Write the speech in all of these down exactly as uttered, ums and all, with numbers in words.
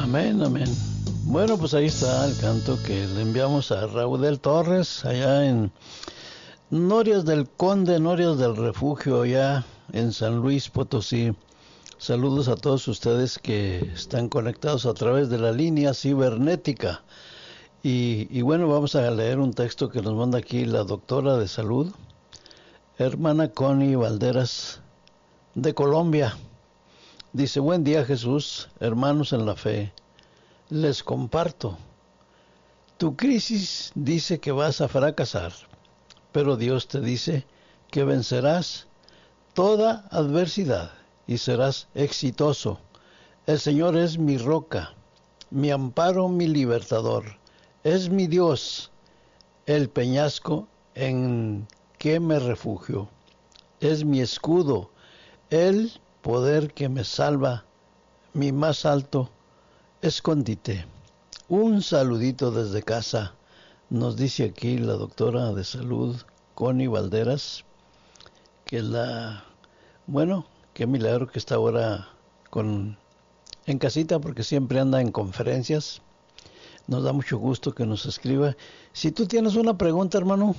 Amén, amén. Bueno, pues ahí está el canto que le enviamos a Raúl Torres, allá en Norias del Conde, Norias del Refugio, allá en San Luis Potosí. Saludos a todos ustedes que están conectados a través de la línea cibernética. Y, y bueno, vamos a leer un texto que nos manda aquí la doctora de salud, hermana Connie Valderas, de Colombia. Dice: buen día, Jesús, hermanos en la fe. Les comparto. Tu crisis dice que vas a fracasar, pero Dios te dice que vencerás toda adversidad y serás exitoso. El Señor es mi roca, mi amparo, mi libertador. Es mi Dios, el peñasco en que me refugio. Es mi escudo, el poder que me salva, mi más alto escondite. Un saludito desde casa, nos dice aquí la doctora de salud, Connie Valderas, que la, bueno, qué milagro que está ahora con, en casita, porque siempre anda en conferencias. Nos da mucho gusto que nos escriba. Si tú tienes una pregunta, hermano,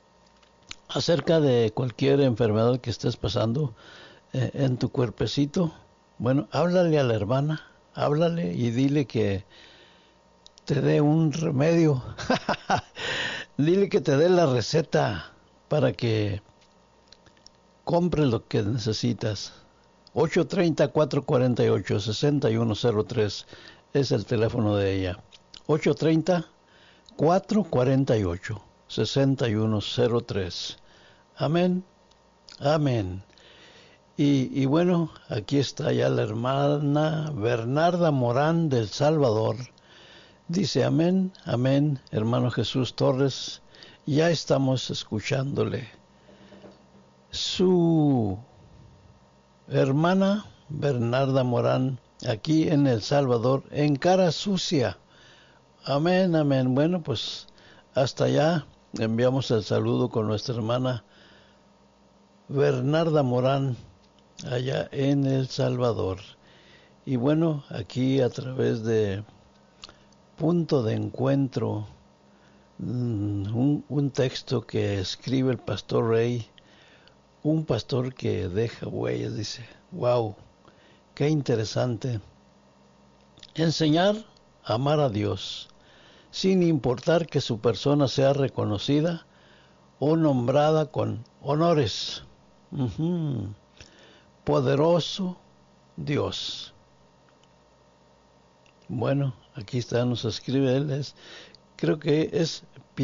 acerca de cualquier enfermedad que estés pasando eh, en tu cuerpecito, bueno, háblale a la hermana, háblale y dile que te dé un remedio. Dile que te dé la receta para que compre lo que necesitas. ocho tres cero, cuatro cuatro ocho, seis uno cero tres es el teléfono de ella. ocho tres cero, cuatro cuatro ocho, seis uno cero tres. Amén, amén. Y, y bueno, aquí está ya la hermana Bernarda Morán del Salvador. Dice: amén, amén, hermano Jesús Torres, ya estamos escuchándole. Su hermana Bernarda Morán, aquí en El Salvador, en Cara Sucia. Amén, amén. Bueno, pues hasta allá enviamos el saludo con nuestra hermana Bernarda Morán, allá en El Salvador. Y bueno, aquí a través de Punto de Encuentro, un, un texto que escribe el pastor Rey, un pastor que deja huellas. Dice: wow, qué interesante. Enseñar a amar a Dios, sin importar que su persona sea reconocida o nombrada con honores. Uh-huh. Poderoso Dios. Bueno, aquí está, nos escribe él, es, creo que es